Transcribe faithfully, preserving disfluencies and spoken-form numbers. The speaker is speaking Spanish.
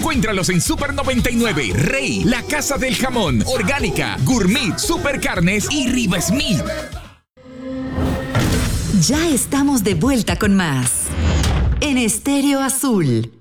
Encuéntralos en Super noventa y nueve, Rey, La Casa del Jamón, Orgánica, Gourmet, Super Carnes y Riva Smith. Ya estamos de vuelta con más en Estéreo Azul.